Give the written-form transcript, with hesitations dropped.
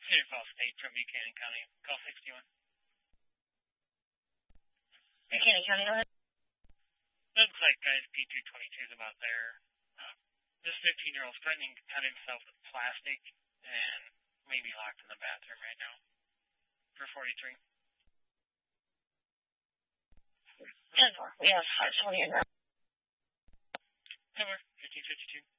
Cedar Falls State from Buchanan County. Call 61. Buchanan County, go ahead. Looks like guys P222 is about there. This 15-year-old's threatening to cut himself with plastic and maybe locked in the bathroom right now. For 43. We have 520 in there. Over 1552.